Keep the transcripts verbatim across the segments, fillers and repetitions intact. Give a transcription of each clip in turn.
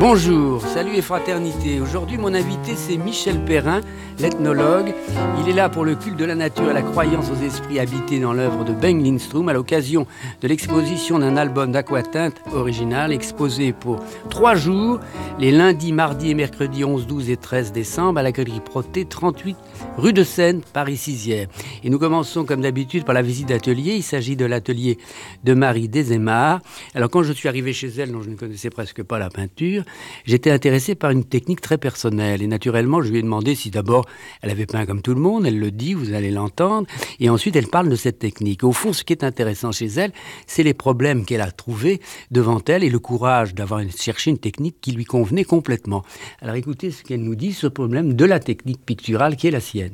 Bonjour, salut et fraternité. Aujourd'hui, mon invité, c'est Michel Perrin, l'ethnologue. Il est là pour le culte de la nature et la croyance aux esprits habités dans l'œuvre de Bengt Lindström à l'occasion de l'exposition d'un album d'aquatinte original exposé pour trois jours, les lundis, mardis et mercredis onze, douze et treize décembre à la Galerie Proté, trente-huit rue de Seine, Paris sixième. Et nous commençons comme d'habitude par la visite d'atelier. Il s'agit de l'atelier de Marie Desemar. Alors quand je suis arrivé chez elle, dont je ne connaissais presque pas la peinture, j'étais intéressé par une technique très personnelle. Et naturellement, je lui ai demandé si d'abord elle avait peint comme tout le monde. Elle le dit, vous allez l'entendre. Et ensuite, elle parle de cette technique. Au fond, ce qui est intéressant chez elle, c'est les problèmes qu'elle a trouvés devant elle et le courage d'avoir cherché une technique qui lui convenait complètement. Alors écoutez ce qu'elle nous dit, ce problème de la technique picturale qui est la sienne.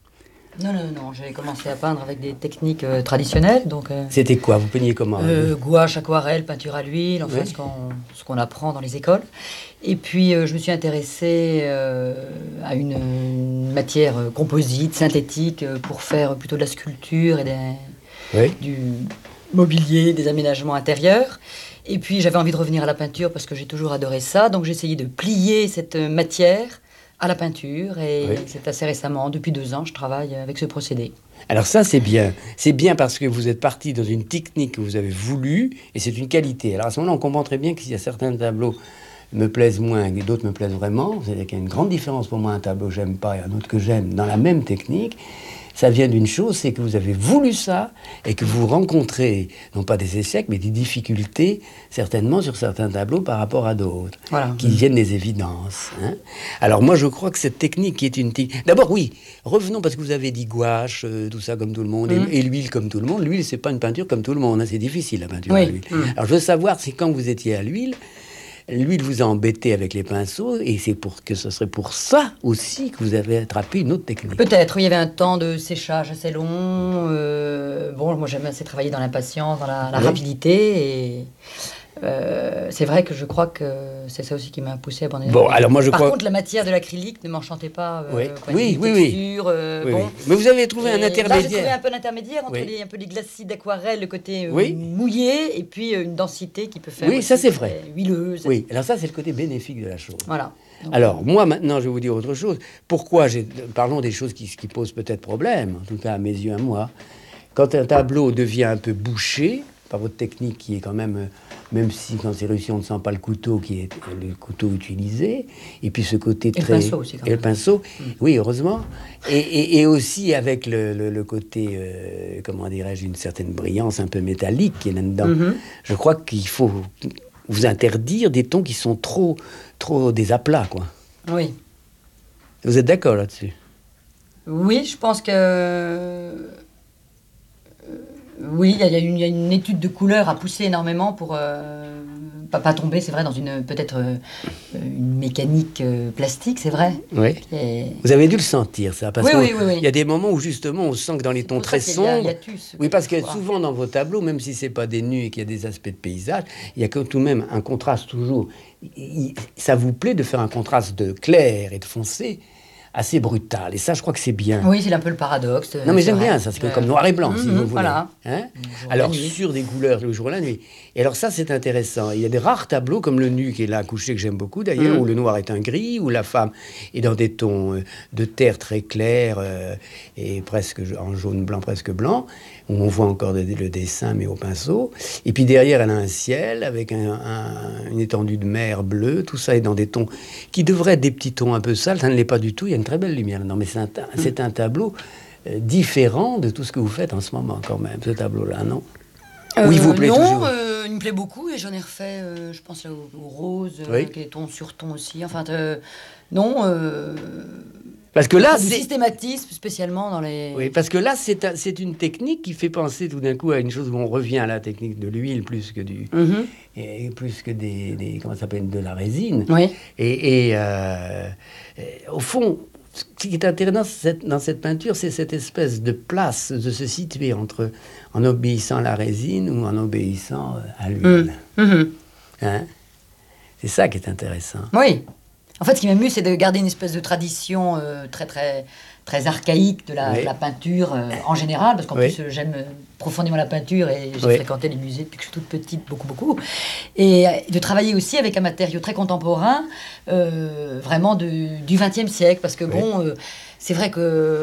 Non, non, non, j'avais commencé à peindre avec des techniques euh, traditionnelles. Donc, euh, C'était quoi? Vous peigniez comment? euh, Gouache, aquarelle, peinture à l'huile, enfin oui. ce qu'on ce qu'on apprend dans les écoles. Et puis euh, je me suis intéressée euh, à une, une matière euh, composite, synthétique, euh, pour faire plutôt de la sculpture et des, oui. du mobilier, des aménagements intérieurs. Et puis j'avais envie de revenir à la peinture parce que j'ai toujours adoré ça. Donc j'ai essayé de plier cette matière à la peinture, et oui. C'est assez récemment, depuis deux ans, je travaille avec ce procédé. Alors ça, c'est bien. C'est bien parce que vous êtes parti dans une technique que vous avez voulu, et c'est une qualité. Alors à ce moment-là, on comprend très bien que s'il y a certains tableaux me plaisent moins et d'autres me plaisent vraiment, c'est-à-dire qu'il y a une grande différence pour moi, un tableau que j'aime pas et un autre que j'aime, dans la même technique. Ça vient d'une chose, c'est que vous avez voulu ça et que vous rencontrez, non pas des échecs, mais des difficultés, certainement, sur certains tableaux par rapport à d'autres, voilà. qui viennent des évidences. Hein. Alors moi, je crois que cette technique qui est une technique... D'abord, oui, revenons, parce que vous avez dit gouache, euh, tout ça comme tout le monde, mmh. et, et l'huile comme tout le monde. L'huile, c'est pas une peinture comme tout le monde, hein, c'est difficile, la peinture oui. à l'huile. Mmh. Alors je veux savoir si quand vous étiez à l'huile, l'huile vous a embêté avec les pinceaux, et c'est pour que ce serait pour ça aussi que vous avez attrapé une autre technique. Peut-être, il y avait un temps de séchage assez long. Euh, bon, moi j'aime assez travailler dans l'impatience, dans la, la oui. rapidité, et euh, c'est vrai que je crois que c'est ça aussi qui m'a poussé à abandonner. Bon, alors moi je Par crois... contre, la matière de l'acrylique ne m'enchantait pas. Euh, oui, quoi, oui, oui, texture, oui. Euh, oui, bon. oui. Mais vous avez trouvé et un intermédiaire. Là, j'ai trouvé un peu d'intermédiaire entre oui. les, un peu les glacis d'aquarelle, le côté euh, oui. mouillé, et puis euh, une densité qui peut faire. Oui, ça c'est vrai. Huileuse. Oui, alors ça c'est le côté bénéfique de la chose. Voilà. Donc, alors, moi, maintenant, je vais vous dire autre chose. Pourquoi j'ai... Parlons des choses qui, qui posent peut-être problème, en tout cas à mes yeux, à moi. Quand un tableau devient un peu bouché, par votre technique qui est quand même... Même si quand c'est réussi, on ne sent pas le couteau qui est le couteau utilisé. Et puis ce côté très... Et le pinceau aussi, quand même. Et le pinceau, mmh. oui, heureusement. Et, et, et aussi avec le, le, le côté, euh, comment dirais-je, une certaine brillance un peu métallique qui est là-dedans. Mmh. Je crois qu'il faut... vous interdire des tons qui sont trop, trop des aplats, quoi. Oui. Vous êtes d'accord là-dessus? Oui, je pense que... Euh, oui, il y, y, y a une étude de couleur à pousser énormément pour euh, pas, pas tomber, c'est vrai, dans une peut-être euh, une mécanique euh, plastique, c'est vrai. Oui. Est... Vous avez dû le sentir, ça, parce oui, qu'il oui, oui, oui. y a des moments où justement on sent que dans les tons très sombres. Hiatus, oui, parce que souvent dans vos tableaux, même si c'est pas des nus et qu'il y a des aspects de paysage, il y a que tout de même un contraste toujours. Il, ça vous plaît de faire un contraste de clair et de foncé assez brutal. Et ça, je crois que c'est bien. Oui, c'est un peu le paradoxe. Non, mais j'aime bien ça. C'est euh... comme noir et blanc, mmh, si vous voulez. Voilà. Hein? Alors, sur des couleurs, le jour et la nuit. Et alors ça, c'est intéressant. Il y a des rares tableaux, comme le nu, qui est là couché, que j'aime beaucoup d'ailleurs, mmh. où le noir est un gris, où la femme est dans des tons euh, de terre très clairs, euh, et presque en jaune-blanc, presque blanc, où on voit encore de, de, le dessin, mais au pinceau. Et puis derrière, elle a un ciel, avec un, un, une étendue de mer bleue. Tout ça est dans des tons qui devraient être des petits tons un peu sales. Ça ne l'est pas du tout. Il y a une très belle lumière. Non, mais c'est un, c'est un tableau euh, différent de tout ce que vous faites en ce moment, quand même, ce tableau-là, non? Euh, oui, il vous plaît non, toujours. Euh, il me plaît beaucoup et j'en ai refait, euh, je pense, là, au, au rose, oui. euh, qui est ton sur ton aussi. Enfin, euh, non. Euh, parce que là, c'est c'est systématisme spécialement dans les. Oui, parce que là, c'est, un, c'est une technique qui fait penser tout d'un coup à une chose où on revient à la technique de l'huile plus que du, mm-hmm. et plus que des, des comment ça s'appelle, de la résine. Oui. Et, et, euh, et au fond. Ce qui est intéressant dans cette, dans cette peinture, c'est cette espèce de place, de se situer entre, en obéissant à la résine ou en obéissant à l'huile. Mmh. Mmh. Hein? C'est ça qui est intéressant. Oui. En fait, ce qui m'amuse, c'est de garder une espèce de tradition euh, très, très, très archaïque de la, oui. de la peinture euh, en général, parce qu'en oui. plus, j'aime profondément la peinture et j'ai oui. fréquenté les musées depuis que je suis toute petite, beaucoup, beaucoup. Et de travailler aussi avec un matériau très contemporain, euh, vraiment de, du vingtième siècle, parce que, oui. bon, euh, c'est vrai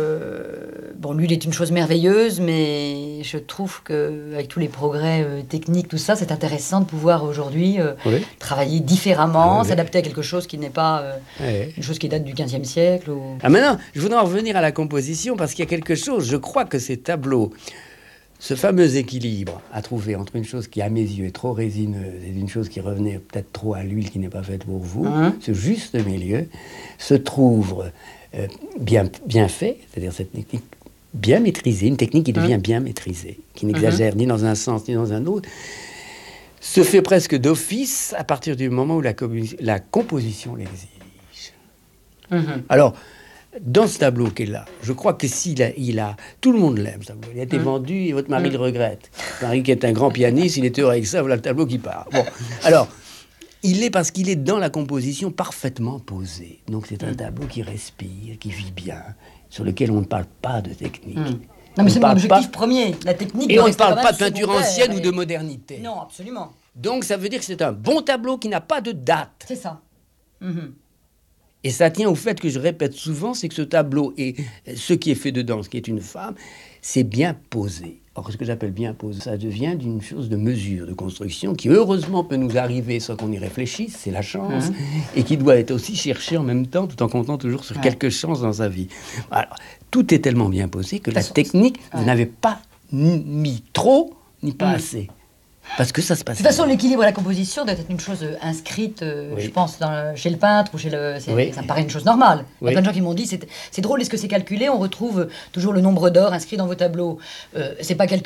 que, bon, l'huile est une chose merveilleuse, mais je trouve qu'avec tous les progrès euh, techniques, tout ça, c'est intéressant de pouvoir aujourd'hui euh, oui. travailler différemment, ah, oui. s'adapter à quelque chose qui n'est pas euh, oui. une chose qui date du quinzième siècle. Ou... Ah, maintenant, je voudrais en revenir à la composition, parce qu'il y a quelque chose, je crois que ces tableaux, ce fameux équilibre à trouver entre une chose qui, à mes yeux, est trop résineuse et une chose qui revenait peut-être trop à l'huile qui n'est pas faite pour vous, mmh. ce juste milieu se trouve euh, bien, bien fait, c'est-à-dire cette technique bien maîtrisée, une technique qui devient mmh. bien maîtrisée, qui n'exagère mmh. ni dans un sens ni dans un autre, se fait presque d'office à partir du moment où la, la composition l'exige. Mmh. Alors, dans ce tableau qui est là, je crois que s'il a, il a, tout le monde l'aime, ce tableau. Il a été mmh. vendu et votre mari mmh. le regrette. Marie qui est un grand pianiste, il est heureux avec ça, voilà le tableau qui part. Bon, alors, il est parce qu'il est dans la composition parfaitement posé. Donc c'est un mmh. tableau qui respire, qui vit bien, sur lequel on ne parle pas de technique. Mmh. Non mais c'est mon objectif pas... premier, la technique. Et on ne parle pas de peinture ancienne et... ou de modernité. Non, absolument. Donc ça veut dire que c'est un bon tableau qui n'a pas de date. C'est ça. Mmh. Et ça tient au fait que je répète souvent, c'est que ce tableau et ce qui est fait dedans, ce qui est une femme, c'est bien posé. Or, ce que j'appelle bien posé, ça devient d'une chose de mesure, de construction, qui heureusement peut nous arriver sans qu'on y réfléchisse, c'est la chance, mmh. et qui doit être aussi cherchée en même temps, tout en comptant toujours sur ouais. quelques chances dans sa vie. Alors, tout est tellement bien posé que la technique, ouais. vous n'avez pas mis trop, ni pas mmh. assez. Parce que ça se passe. De toute façon, l'équilibre et la composition doit être une chose inscrite, euh, oui. je pense, dans le, chez le peintre ou chez le. Oui. Ça me paraît une chose normale. Oui. Il y a plein de gens qui m'ont dit c'est, c'est drôle, est-ce que c'est calculé? On retrouve toujours le nombre d'or inscrit dans vos tableaux. Euh, c'est pas calculé.